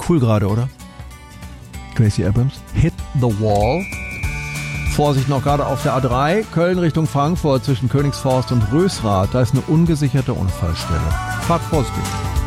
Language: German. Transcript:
Cool gerade, oder? Gracie Abrams. Hit the Wall. Vorsicht noch gerade auf der A3. Köln Richtung Frankfurt zwischen Königsforst und Rösrath. Da ist eine ungesicherte Unfallstelle. Fahrt vorsichtig.